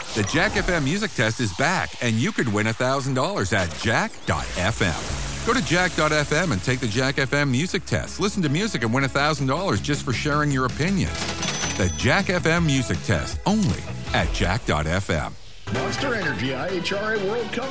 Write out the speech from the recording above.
The Jack FM Music Test is back, and you could win $1,000 at jack.fm. Go to jack.fm and take the Jack FM Music Test. Listen to music and win $1,000 just for sharing your opinion. The Jack FM Music Test, only at jack.fm. Monster Energy IHRA World Cup